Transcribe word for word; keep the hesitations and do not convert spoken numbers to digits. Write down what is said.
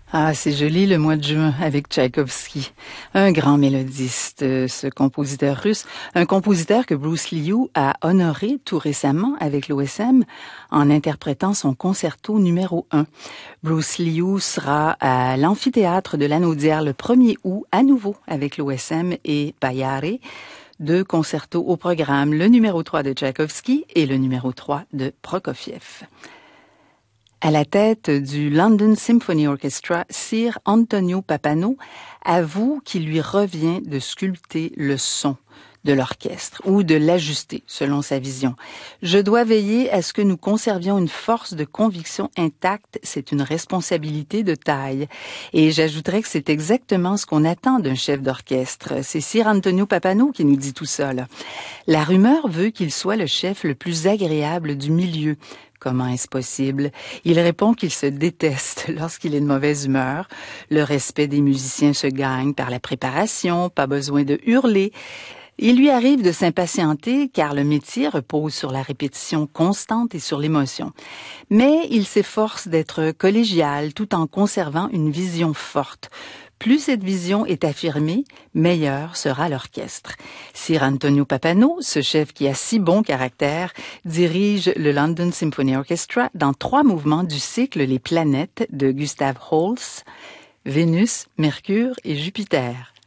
Ah, c'est joli le mois de juin avec Tchaïkovski. Un grand mélodiste, euh, ce compositeur russe. Un compositeur que Bruce Liu a honoré tout récemment avec l'O S M en interprétant son concerto numéro un. Bruce Liu sera à l'amphithéâtre de l'Anaudière le premier août à nouveau avec l'O S M et Bayare. Deux concertos au programme, le numéro trois de Tchaïkovski et le numéro trois de Prokofiev. À la tête du London Symphony Orchestra, Sir Antonio Pappano avoue qu'il lui revient de sculpter le son de l'orchestre ou de l'ajuster selon sa vision. Je dois veiller à ce que nous conservions une force de conviction intacte. C'est une responsabilité de taille. Et j'ajouterais que c'est exactement ce qu'on attend d'un chef d'orchestre. C'est Sir Antonio Pappano qui nous dit tout ça, là. La rumeur veut qu'il soit le chef le plus agréable du milieu. Comment est-ce possible? Il répond qu'il se déteste lorsqu'il est de mauvaise humeur. Le respect des musiciens se gagne par la préparation, pas besoin de hurler. Il lui arrive de s'impatienter car le métier repose sur la répétition constante et sur l'émotion. Mais il s'efforce d'être collégial tout en conservant une vision forte. Plus cette vision est affirmée, meilleur sera l'orchestre. Sir Antonio Pappano, ce chef qui a si bon caractère, dirige le London Symphony Orchestra dans trois mouvements du cycle Les planètes de Gustav Holst, Vénus, Mercure et Jupiter.